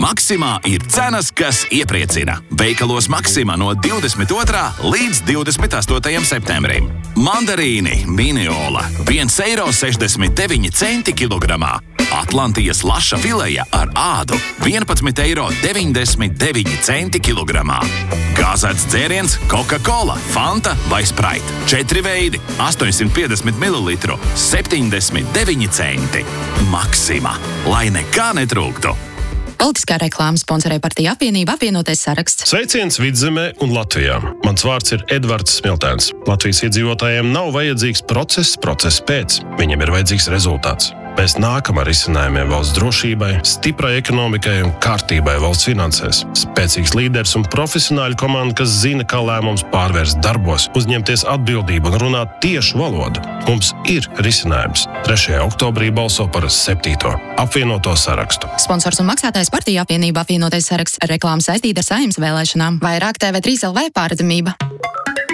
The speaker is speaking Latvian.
Maksimā ir cenas, kas iepriecina. Veikalos Maksimā no 22. līdz 28. septembrim. Mandarīni Miniola 1,69 eiro kilogramā. Atlantijas laša fileja ar ādu 11,99 eiro kilogramā. Gāzēts dzēriens Coca-Cola, Fanta vai Sprite. 4 veidi, 850 ml, 79 centi. Maksimā, lai nekā netrūktu. Politiskā reklāma sponsorē partija apvienība apvienotais saraksts. Sveiciens Vidzemē un Latvijā. Mans vārds ir Edvards Smiltēns. Latvijas iedzīvotājiem nav vajadzīgs process pēc. Viņiem ir vajadzīgs rezultāts. Mēs nākam ar risinājumiem valsts drošībai, stiprai ekonomikai un kārtībai valsts finansēs. Spēcīgs līderis un profesionāļu komanda, kas zina, kā lēmums pārvērst darbos, uzņemties atbildību un runāt tiešu valodu. Mums ir risinājums. 3. oktobrī balso par 7. apvienoto sarakstu. Sponsors un maksātājs partija apvienība apvienotais saraksts. Reklāma saistīta ar Saeimas vēlēšanām. Vairāk TV3 LV pārredzamība.